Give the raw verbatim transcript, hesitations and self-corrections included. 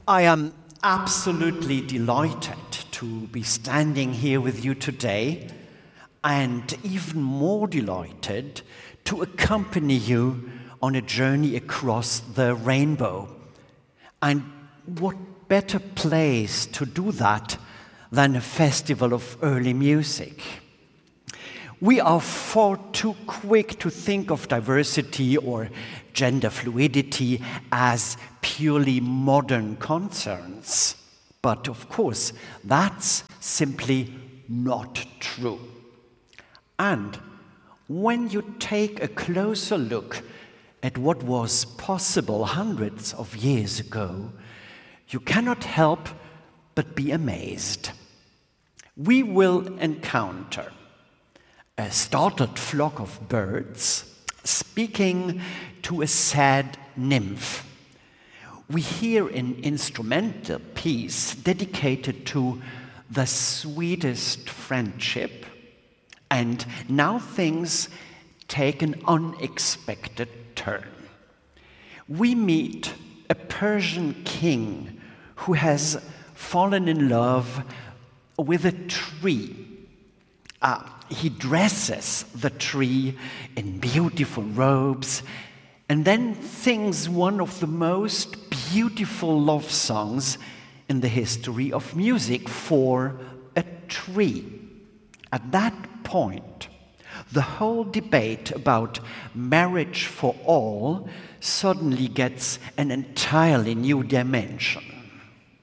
I am absolutely delighted to be standing here with you today, and even more delighted to accompany you on a journey across the rainbow. And what better place to do that than a festival of early music? We are far too quick to think of diversity or gender fluidity as purely modern concerns. But of course, that's simply not true. And when you take a closer look at what was possible hundreds of years ago, you cannot help but be amazed. We will encounter a startled flock of birds speaking to a sad nymph. We hear an instrumental piece dedicated to the sweetest friendship, and now things take an unexpected turn. We meet a Persian king who has fallen in love with a tree. Uh, he dresses the tree in beautiful robes and then sings one of the most beautiful love songs in the history of music for a tree. At that point, the whole debate about marriage for all suddenly gets an entirely new dimension.